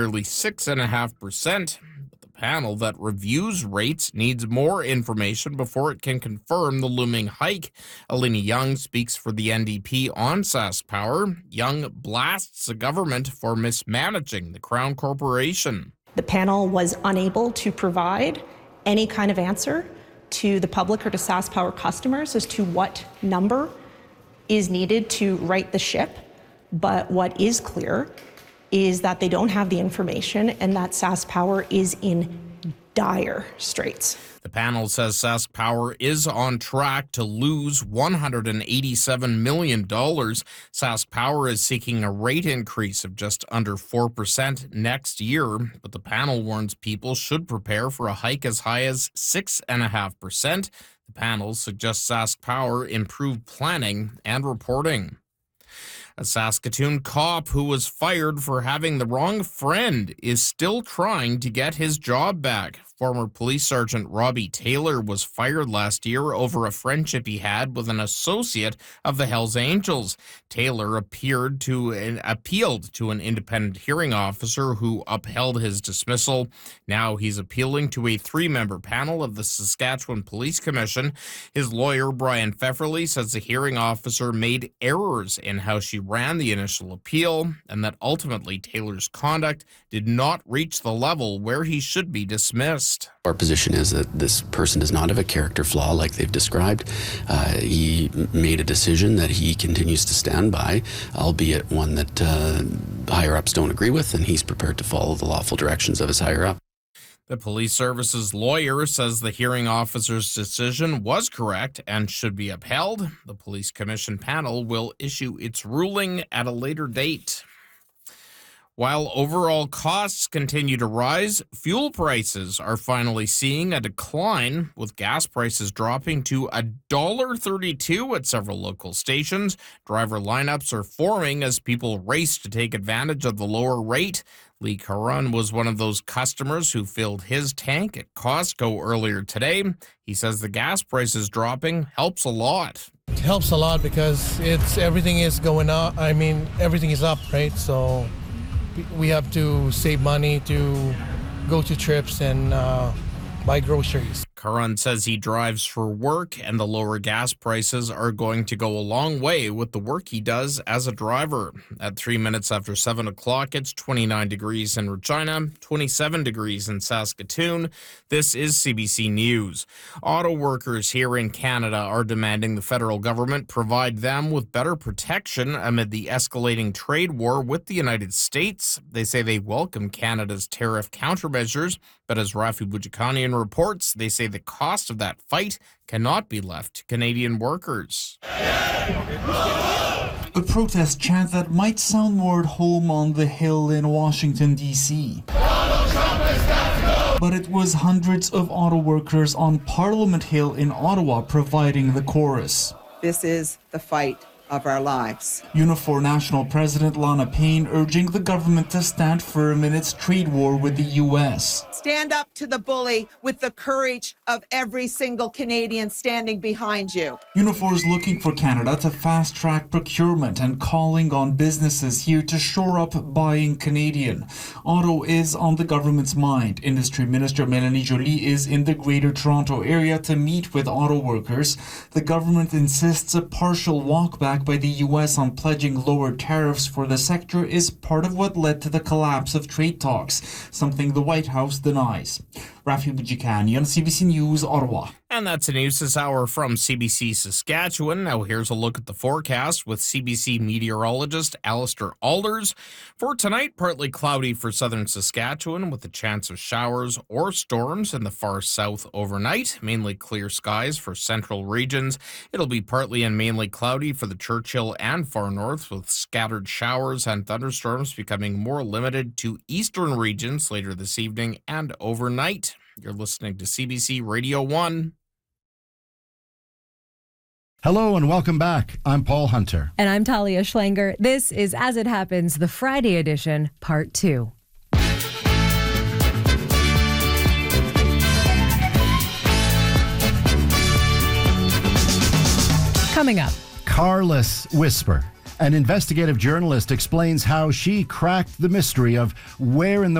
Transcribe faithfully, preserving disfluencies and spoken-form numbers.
nearly six point five percent. But the panel that reviews rates needs more information before it can confirm the looming hike. Alina Young speaks for the N D P on SaskPower. Young blasts the government for mismanaging the Crown Corporation. The panel was unable to provide any kind of answer to the public or to SaskPower customers as to what number is needed to right the ship. But what is clear is that they don't have the information and that SaskPower is in dire straits. The panel says SaskPower is on track to lose one hundred eighty-seven million dollars. SaskPower is seeking a rate increase of just under four percent next year, but the panel warns people should prepare for a hike as high as six point five percent. The panel suggests SaskPower improve planning and reporting. A Saskatoon cop who was fired for having the wrong friend is still trying to get his job back. Former Police Sergeant Robbie Taylor was fired last year over a friendship he had with an associate of the Hells Angels. Taylor appeared to uh, appealed to an independent hearing officer who upheld his dismissal. Now he's appealing to a three-member panel of the Saskatchewan Police Commission. His lawyer, Brian Pfefferly, says the hearing officer made errors in how she ran the initial appeal and that ultimately Taylor's conduct did not reach the level where he should be dismissed. Our position is that this person does not have a character flaw like they've described. Uh, he made a decision that he continues to stand by, albeit one that uh, higher-ups don't agree with, and he's prepared to follow the lawful directions of his higher-up. The police services lawyer says the hearing officer's decision was correct and should be upheld. The police commission panel will issue its ruling at a later date. While overall costs continue to rise, fuel prices are finally seeing a decline, with gas prices dropping to one dollar thirty-two at several local stations. Driver lineups are forming as people race to take advantage of the lower rate. Lee Caron was one of those customers who filled his tank at Costco earlier today. He says the gas prices dropping helps a lot. It helps a lot because it's everything is going up. I mean, everything is up, right? So we have to save money to go to trips and uh, buy groceries. Caron says he drives for work, and the lower gas prices are going to go a long way with the work he does as a driver. At three minutes after seven o'clock, it's twenty-nine degrees in Regina, twenty-seven degrees in Saskatoon. This is C B C News. Auto workers here in Canada are demanding the federal government provide them with better protection amid the escalating trade war with the United States. They say they welcome Canada's tariff countermeasures, but as Rafi Boudjikanian reports, they say the cost of that fight cannot be left to Canadian workers. A protest chant that might sound more at home on the Hill in Washington, D C But it was hundreds of auto workers on Parliament Hill in Ottawa providing the chorus. This is the fight of our lives. Unifor National President Lana Payne urging the government to stand firm in its trade war with the U S. Stand up to the bully with the courage of every single Canadian standing behind you. Unifor is looking for Canada to fast-track procurement and calling on businesses here to shore up buying Canadian. Auto is on the government's mind. Industry Minister Melanie Joly is in the Greater Toronto area to meet with auto workers. The government insists a partial walkback by the U S on pledging lower tariffs for the sector is part of what led to the collapse of trade talks, something the White House denies. Rafi Boudjikanian, C B C News, Ottawa. And that's the news this hour from C B C Saskatchewan. Now here's a look at the forecast with C B C meteorologist Alistair Alders. For tonight, partly cloudy for southern Saskatchewan with a chance of showers or storms in the far south overnight. Mainly clear skies for central regions. It'll be partly and mainly cloudy for the Churchill and far north with scattered showers and thunderstorms becoming more limited to eastern regions later this evening and overnight. You're listening to C B C Radio one. Hello and welcome back. I'm Paul Hunter. And I'm Talia Schlanger. This is As It Happens, the Friday edition, part two. Coming up. Carless Whisper. An investigative journalist explains how she cracked the mystery of where in the